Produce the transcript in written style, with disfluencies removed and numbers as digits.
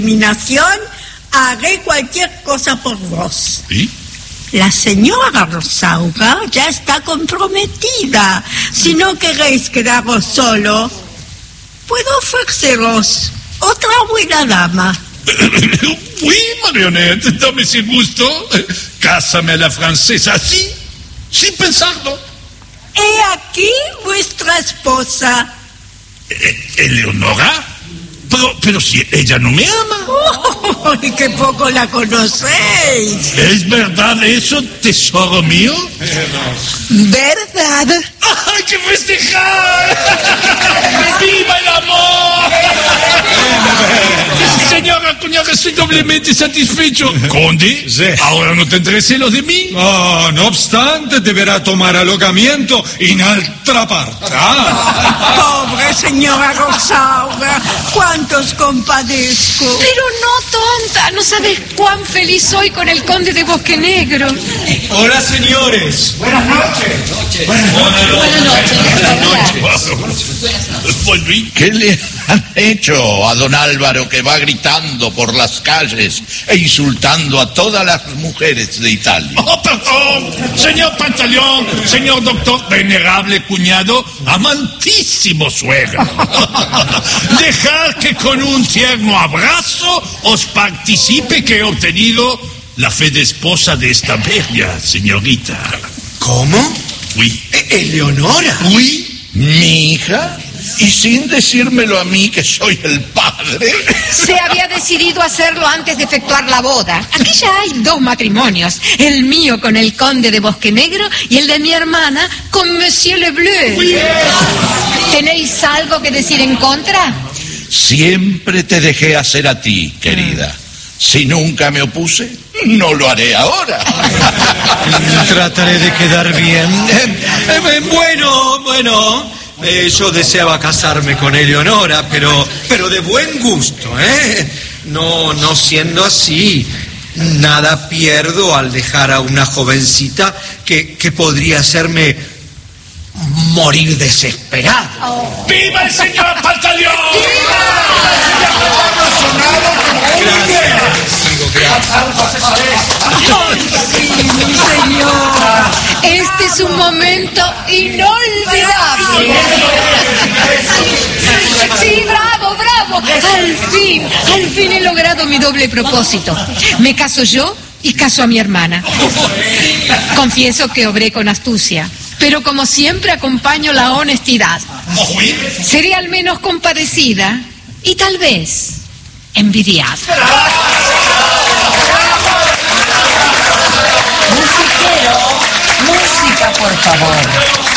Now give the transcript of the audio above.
determinación, haré cualquier cosa por vos. ¿Sí? La señora Rosaura ya está comprometida. Si no queréis quedaros solo, puedo ofreceros otra buena dama. Oui, Marionnette, dame ese gusto. Cásame a la francesa así, sin pensarlo. He aquí vuestra esposa. ¿Eleonora? Pero si ella no me ama. ¡Oh, qué poco la conocéis! ¿Es verdad eso, tesoro mío? ¿Verdad? ¡Hay que festejar! ¡Viva el amor! Señora cuñada, estoy doblemente satisfecho. ¿Conde? Sí. ¿Ahora no tendré celos de mí? Oh, no obstante, deberá tomar alojamiento en altra parte. Pobre señora Rosaura, cuántos compadezco. Pero no, tonta, no sabes cuán feliz soy con el conde de Bosque Negro. Hola, señores. Buenas noches. Buenas noches. Volví. ¿Qué le han hecho a don Álvaro, que va gritando por las calles e insultando a todas las mujeres de Italia? Oh, perdón, señor Pantaleón, señor doctor, venerable cuñado, amantísimo suegro. Dejad que con un tierno abrazo os participe que he obtenido la fe de esposa de esta bella señorita. ¿Cómo? Oui. ¿Eleonora? ¿Uy? ¿Mi hija? ¿Y sin decírmelo a mí, que soy el padre? Se había decidido hacerlo antes de efectuar la boda. Aquí ya hay 2 matrimonios. El mío con el conde de Bosque Negro y el de mi hermana con Monsieur Le Bleu. ¿Tenéis algo que decir en contra? Siempre te dejé hacer a ti, querida. Si nunca me opuse, no lo haré ahora. Trataré de quedar bien. Bueno. Yo deseaba casarme con Eleonora, pero de buen gusto, ¿eh? No siendo así, nada pierdo al dejar a una jovencita que podría hacerme morir desesperado. Oh. ¡Viva el señor Pantaleón! Mi señora. Este es un momento inolvidable. Sí, bravo. Al fin he logrado mi doble propósito. Me caso yo y caso a mi hermana. Confieso que obré con astucia, pero como siempre acompaño la honestidad. Seré al menos compadecida y tal vez envidiada. Musiquero, música, por favor.